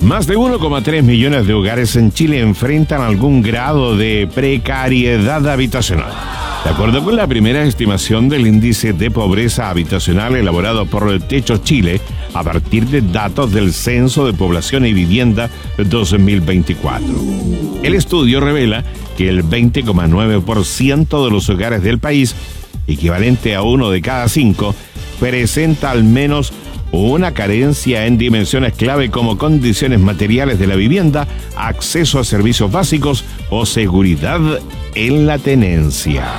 Más de 1,3 millones de hogares en Chile enfrentan algún grado de precariedad habitacional. De acuerdo con la primera estimación del índice de pobreza habitacional elaborado por Techo Chile, a partir de datos del Censo de Población y Vivienda 2024. El estudio revela que el 20,9% de los hogares del país, equivalente a 1 de cada 5, presenta al menos una carencia en dimensiones clave como condiciones materiales de la vivienda, acceso a servicios básicos o seguridad en la tenencia.